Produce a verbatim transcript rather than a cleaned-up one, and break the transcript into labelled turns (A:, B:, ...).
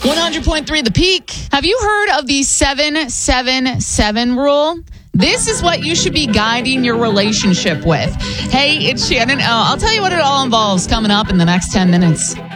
A: one hundred point three The Peak. Have you heard of the seven seven seven rule? This is what you should be guiding your relationship with. Hey, it's Shannon. Oh, I'll tell you what it all involves coming up in the next ten minutes.